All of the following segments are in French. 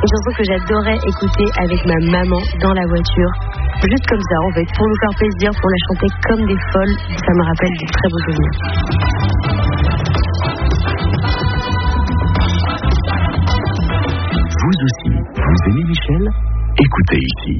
Une chanson que j'adorais écouter avec ma maman dans la voiture. Juste comme ça, en fait, pour nous faire plaisir, pour la chanter comme des folles. Ça me rappelle de très beaux souvenirs. Vous aussi, vous aimez Michel? Écoutez ici.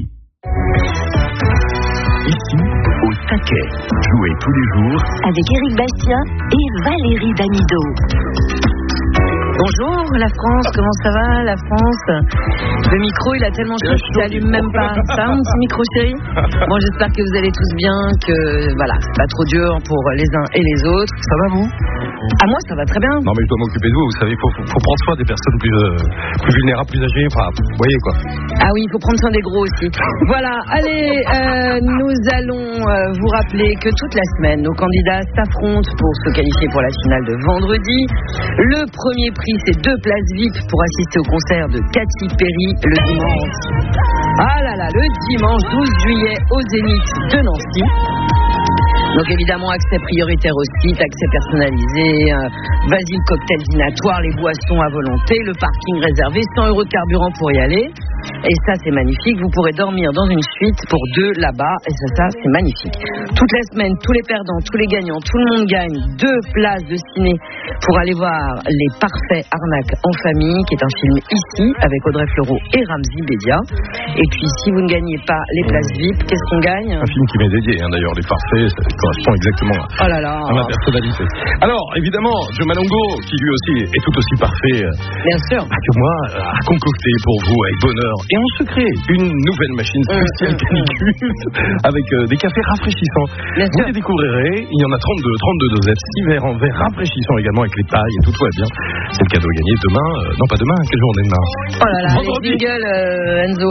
Ici, au taquet, jouez tous les jours avec Éric Bastien et Valérie Damido. Bonjour la France, comment ça va la France? Le micro il a tellement chaud qu'il s'allume même pas. Ça mon petit micro chéri? Bon, j'espère que vous allez tous bien, que voilà, c'est pas trop dur pour les uns et les autres. Ça va vous? À moi ça va très bien. Non mais je dois m'occuper de vous, vous savez, il faut prendre soin des personnes plus vulnérables, plus âgées, enfin, vous voyez quoi. Ah oui, il faut prendre soin des gros aussi. Voilà, allez, nous allons vous rappeler que toute la semaine, nos candidats s'affrontent pour se qualifier pour la finale de vendredi. Le premier prix, c'est 2 places VIP pour assister au concert de Katy Perry le dimanche. Ah là là, le dimanche 12 juillet au Zénith de Nancy. Donc évidemment, accès prioritaire au site, accès personnalisé, vas-y le cocktail dînatoire, les boissons à volonté, le parking réservé, 100 € de carburant pour y aller. Et ça, c'est magnifique. Vous pourrez dormir dans une suite pour 2 là-bas. Et ça, c'est magnifique. Toute la semaine, tous les perdants, tous les gagnants, tout le monde gagne 2 places de ciné pour aller voir Les Parfaits Arnaques en famille, qui est un film ici, avec Audrey Fleurot et Ramzy Bedia. Et puis, si vous ne gagnez pas les places VIP, qu'est-ce qu'on gagne? Un film qui m'est dédié, d'ailleurs, Les Parfaits, ça correspond exactement à ma personnalité. Alors, évidemment, Joe Malongo, qui lui aussi est tout aussi parfait bien sûr que moi, a concocté pour vous avec bonheur et en secret une nouvelle machine spéciale canicule avec des cafés rafraîchissants. Vous les découvrirez, il y en a 32 dosettes, 6 verres en verre rafraîchissants également avec les tailles et tout va bien. C'est le cadeau gagné demain, non pas demain, quelle journée demain? Oh là là, les jingles, Enzo.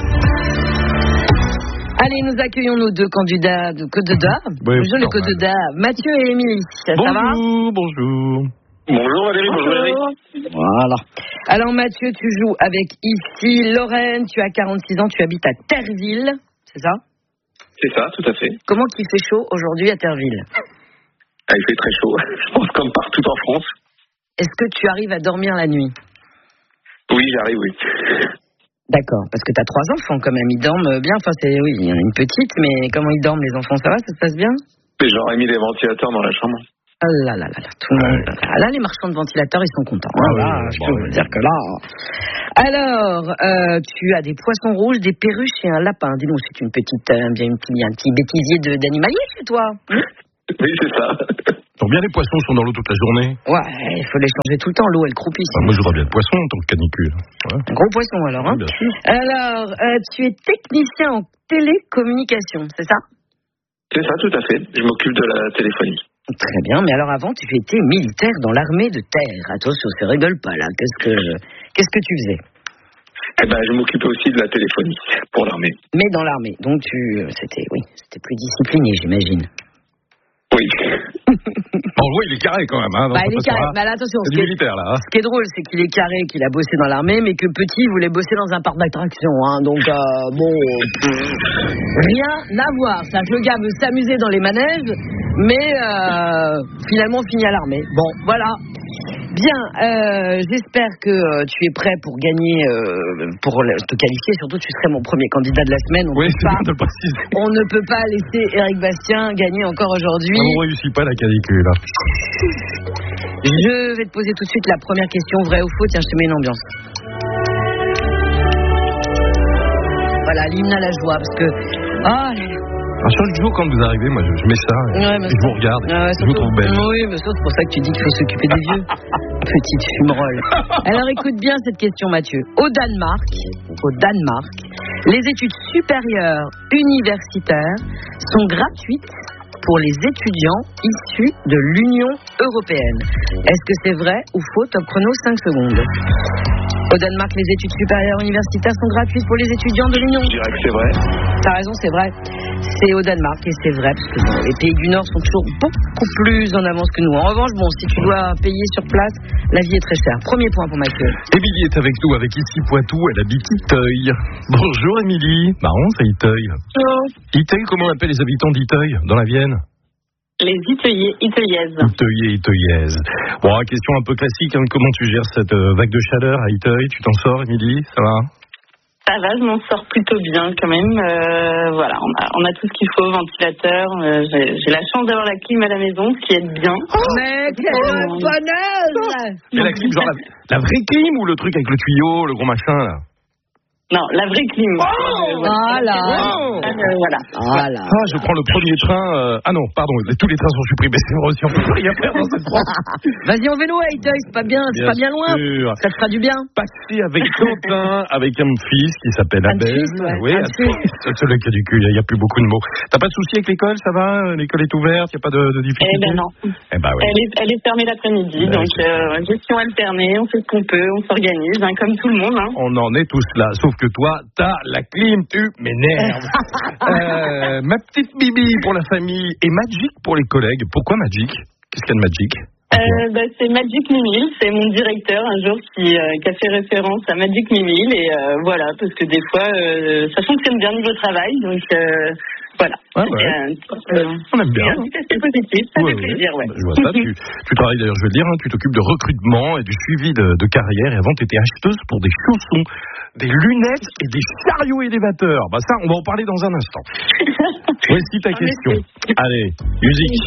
Allez, nous accueillons nos 2 candidats de Côte d'Or. Bonjour les Côte d'Or, Mathieu et Émilie. Ça va? Bonjour. Bonjour Valérie, bonjour Eric. Voilà. Alors Mathieu, tu joues avec ici Lorraine, tu as 46 ans, tu habites à Terreville, c'est ça? C'est ça, tout à fait. Comment qu'il fait chaud aujourd'hui à Terreville? Il fait très chaud, je pense comme partout en France. Est-ce que tu arrives à dormir la nuit? Oui, j'arrive, oui. D'accord, parce que tu as 3 enfants quand même, ils dorment bien, enfin oui, il y en a une petite, mais comment ils dorment les enfants, ça va, ça se passe bien? J'aurais mis des ventilateurs dans la chambre. Oh là là là là, tout le monde. Là, les marchands de ventilateurs, ils sont contents. Je peux vous dire que là. Alors, tu as des poissons rouges, des perruches et un lapin. Dis-nous, c'est un petit bêtisier d'animalier chez toi? Oui, c'est ça. Donc bien les poissons sont dans l'eau toute la journée? Ouais, il faut les changer tout le temps, l'eau elle croupit. Moi je voudrais bien de poisson en tant que canicule. Ouais. Un gros poisson alors, hein? Bien sûr. Alors, tu es technicien en télécommunication, c'est ça? C'est ça, tout à fait. Je m'occupe de la téléphonie. Très bien, mais alors avant, tu étais militaire dans l'armée de terre. Attention, ça rigole pas là. Qu'est-ce que tu faisais? Je m'occupais aussi de la téléphonie pour l'armée. Mais dans l'armée, donc c'était plus discipliné, j'imagine. Oui. Oui, il est carré quand même. Hein, il est carré. Là, attention. C'est du militaire là. Ce qui est drôle, c'est qu'il est carré, qu'il a bossé dans l'armée, mais que petit, il voulait bosser dans un parc d'attractions. Hein, donc rien à voir. C'est-à-dire que le gars veut s'amuser dans les manèges, mais finalement finit à l'armée. Bon, voilà. Bien, j'espère que tu es prêt pour gagner, pour te qualifier. Surtout, tu serais mon premier candidat de la semaine. On ne peut pas laisser Éric Bastien gagner encore aujourd'hui. On ne réussit pas la canicule. Là. Je vais te poser tout de suite la première question, vrai ou faux. Tiens, je te mets une ambiance. Voilà, l'hymne à la joie, parce que... Chaque jour quand vous arrivez, moi je mets ça et je vous regarde, je vous trouve belle. Oui, mais c'est pour ça que tu dis qu'il faut s'occuper des vieux. Petite fumerolle. Alors écoute bien cette question, Mathieu. Au Danemark, les études supérieures universitaires sont gratuites pour les étudiants issus de l'Union européenne. Est-ce que c'est vrai ou faux? Top chrono, 5 secondes. Au Danemark, les études supérieures universitaires sont gratuites pour les étudiants de l'Union. Je dirais que c'est vrai. T'as raison, c'est vrai. C'est au Danemark et c'est vrai parce que les pays du Nord sont toujours beaucoup plus en avance que nous. En revanche, si tu dois payer sur place, la vie est très chère. Premier point pour Mathieu. Émilie est avec nous, avec ici Poitou, elle habite Iteuil. Bonjour Émilie. Marrant, c'est Iteuil. Bonjour. Iteuil, comment on appelle les habitants d'Iteuil dans la Vienne? Les Iteuillaises. Iteuillaises. Bon, question un peu classique, hein. Comment tu gères cette vague de chaleur à Iteuil? Tu t'en sors, Émilie? Ça va? Ça va, je m'en sors plutôt bien quand même. Voilà, on a tout ce qu'il faut, ventilateur. J'ai la chance d'avoir la clim à la maison, ce qui aide bien. Mais quelle bonne! Mais la clim, genre la vraie clim ou le truc avec le tuyau, le gros machin là? Non, la vraie clim. Voilà. Voilà. Ah, je prends le premier train. Ah non, pardon, tous les trains sont supprimés. C'est vrai aussi, on peut plus rien faire dans cette France. Vas-y en vélo à Iteuil, c'est pas bien loin. Sûr. Ça te fera du bien. Passer avec Quentin, avec un fils qui s'appelle Abel. Oui, celui qui a du cul, il n'y a plus beaucoup de mots. T'as pas de soucis avec l'école, ça va? L'école est ouverte, il n'y a pas de difficultés? Eh ben non. Eh ben ouais. Elle est fermée l'après-midi, donc gestion alternée, on fait ce qu'on peut, on s'organise, hein, comme tout le monde. Hein. On en est tous là, sauf que toi, t'as la clim, tu m'énerves. Ma petite Bibi pour la famille et Magic pour les collègues. Pourquoi Magic? Qu'est-ce qu'il y a de Magic? C'est Magic Mimile, c'est mon directeur un jour qui a fait référence à Magic Mimile et voilà, parce que des fois ça fonctionne bien niveau travail, donc voilà. Ah ouais. On aime bien. C'est positif, ça fait plaisir, ouais. Je vois ça. Tu travailles d'ailleurs, je veux dire, hein, tu t'occupes de recrutement et du suivi de carrière. Et avant, tu étais acheteuse pour des chaussons, des lunettes et des chariots élévateurs. Bah ça, on va en parler dans un instant. Voici ta question. Allez, musique.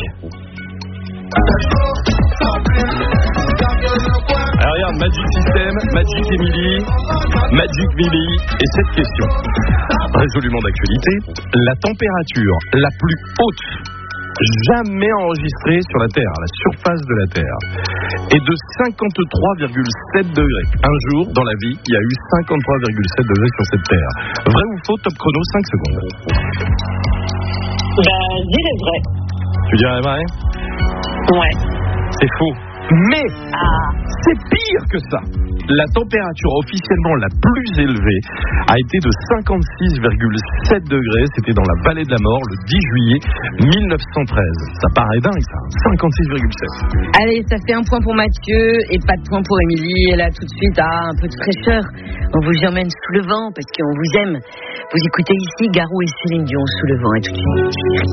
Alors regarde, Magic System, Magic Emily, Magic Billy et cette question. Résolument d'actualité, la température la plus haute jamais enregistrée sur la Terre, à la surface de la Terre, est de 53,7 degrés. Un jour, dans la vie, il y a eu 53,7 degrés sur cette Terre. Vrai ou faux, top chrono, 5 secondes. Je dirais vrai. Tu dirais vrai? Ouais. C'est faux. Mais c'est pire que ça. La température officiellement la plus élevée a été de 56,7 degrés. C'était dans la vallée de la mort le 10 juillet 1913. Ça paraît dingue ça, 56,7. Allez, ça fait un point pour Mathieu et pas de point pour Émilie. Et là tout de suite, un peu de fraîcheur. On vous emmène sous le vent parce qu'on vous aime. Vous écoutez ici Garou et Céline Dion sous le vent. Et tout de suite.